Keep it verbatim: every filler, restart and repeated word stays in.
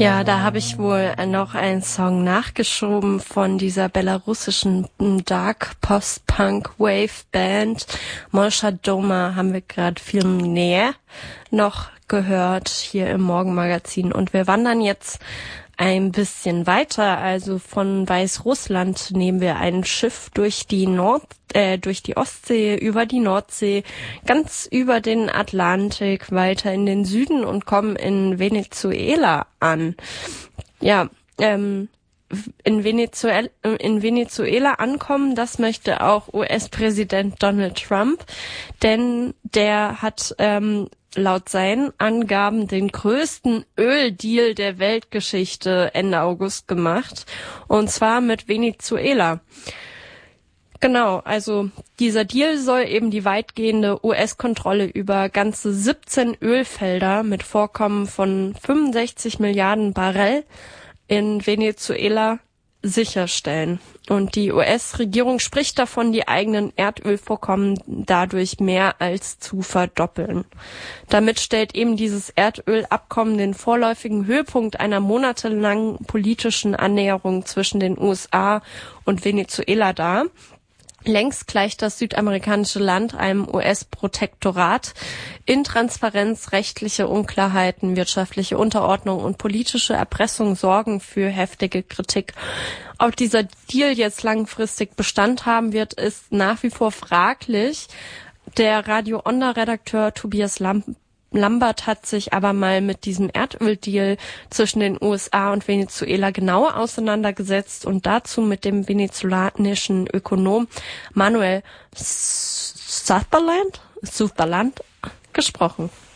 Ja, da habe ich wohl noch einen Song nachgeschoben von dieser belarussischen Dark Post-Punk Wave Band. Molcha Doma haben wir gerade viel näher noch gehört hier im Morgenmagazin. Und wir wandern jetzt ein bisschen weiter, also von Weißrussland nehmen wir ein Schiff durch die Nord, äh, durch die Ostsee, über die Nordsee, ganz über den Atlantik, weiter in den Süden und kommen in Venezuela an. Ja, ähm, in Venezuela, in Venezuela ankommen, das möchte auch U S-Präsident Donald Trump, denn der hat ähm, laut seinen Angaben den größten Öldeal der Weltgeschichte Ende August gemacht, und zwar mit Venezuela. Genau, also dieser Deal soll eben die weitgehende U S-Kontrolle über ganze siebzehn Ölfelder mit Vorkommen von fünfundsechzig Milliarden Barrel in Venezuela sicherstellen. Und die U S-Regierung spricht davon, die eigenen Erdölvorkommen dadurch mehr als zu verdoppeln. Damit stellt eben dieses Erdölabkommen den vorläufigen Höhepunkt einer monatelangen politischen Annäherung zwischen den U S A und Venezuela dar. Längst gleicht das südamerikanische Land einem U S-Protektorat. Intransparenz, rechtliche Unklarheiten, wirtschaftliche Unterordnung und politische Erpressung sorgen für heftige Kritik. Ob dieser Deal jetzt langfristig Bestand haben wird, ist nach wie vor fraglich. Der Radio Onda-Redakteur Tobias Lamp Lambert hat sich aber mal mit diesem Erdöldeal zwischen den U S A und Venezuela genauer auseinandergesetzt und dazu mit dem venezolanischen Ökonom Manuel Sutherland, Sutherland gesprochen.